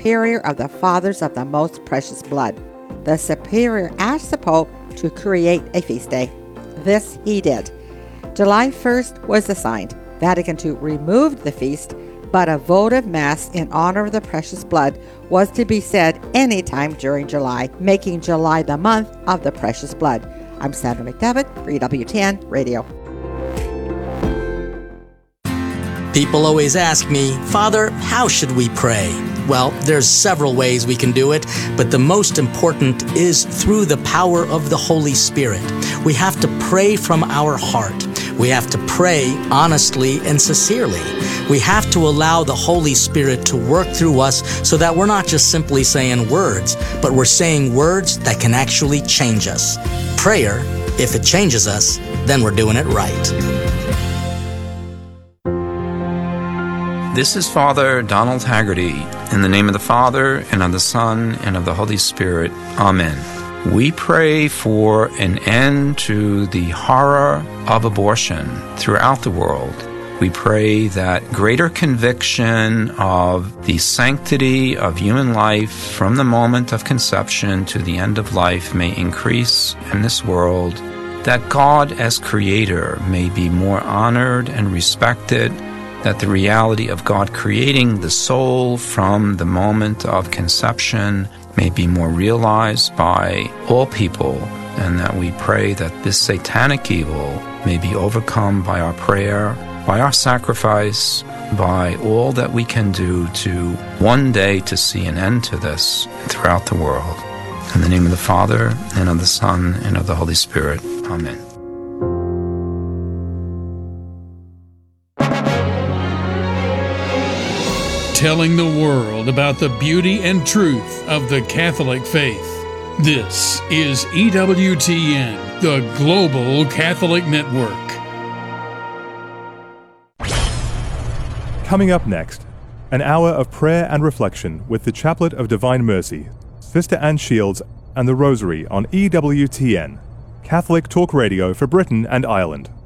superior of the fathers of the most precious blood. The superior asked the Pope to create a feast day. This he did. July 1st was assigned. Vatican II removed the feast, but a votive mass in honor of the precious blood was to be said anytime during July, making July the month of the precious blood. I'm Sandra McDevitt for EWTN Radio. People always ask me, Father, how should we pray? Well, there's several ways we can do it, but the most important is through the power of the Holy Spirit. We have to pray from our heart. We have to pray honestly and sincerely. We have to allow the Holy Spirit to work through us so that we're not just simply saying words, but we're saying words that can actually change us. Prayer, if it changes us, then we're doing it right. This is Father Donald Haggerty. In the name of the Father, and of the Son, and of the Holy Spirit. Amen. We pray for an end to the horror of abortion throughout the world. We pray that greater conviction of the sanctity of human life from the moment of conception to the end of life may increase in this world, that God as Creator may be more honored and respected, that the reality of God creating the soul from the moment of conception may be more realized by all people, and that we pray that this satanic evil may be overcome by our prayer, by our sacrifice, by all that we can do to one day to see an end to this throughout the world. In the name of the Father, and of the Son, and of the Holy Spirit. Amen. Telling the world about the beauty and truth of the Catholic faith. This is EWTN, the Global Catholic Network. Coming up next, an hour of prayer and reflection with the Chaplet of Divine Mercy, Sister Anne Shields, and the Rosary on EWTN, Catholic Talk Radio for Britain and Ireland.